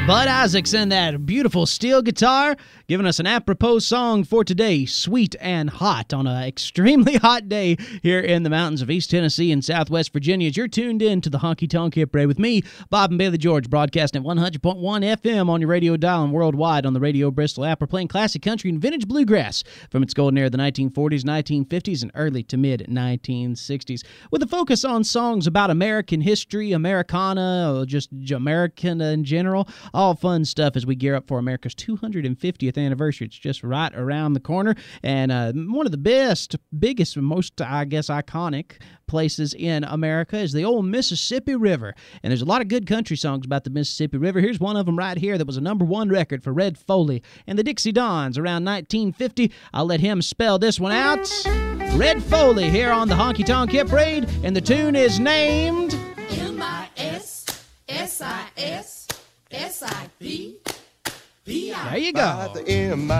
Bud Isaacson, that beautiful steel guitar, giving us an apropos song for today, Sweet and Hot, on an extremely hot day here in the mountains of East Tennessee and Southwest Virginia. As you're tuned in to the Honky Tonk Hip Parade with me, Bob and Bailey George, broadcasting at 100.1 FM on your radio dial and worldwide on the Radio Bristol app. We're playing classic country and vintage bluegrass from its golden era of the 1940s, 1950s, and early to mid-1960s, with a focus on songs about American history, Americana, or just American in general. All fun stuff as we gear up for America's 250th anniversary. It's just right around the corner, and one of the biggest, most, I guess, iconic places in America is the old Mississippi River, and there's a lot of good country songs about the Mississippi River. Here's one of them right here that was a #1 record for Red Foley and the Dixie Dons around 1950. I'll let him spell this one out. Red Foley here on the Honky Tonk Hip Parade, and the tune is named MISSISSIP. There you go.